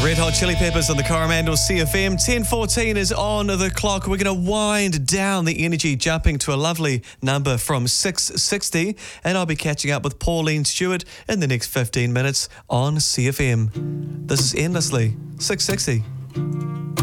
Red Hot Chili Peppers on the Coromandel CFM. 10:14 is on the clock. We're going to wind down the energy, jumping to a lovely number from 660. And I'll be catching up with Pauline Stewart in the next 15 minutes on CFM. This is Endlessly 660.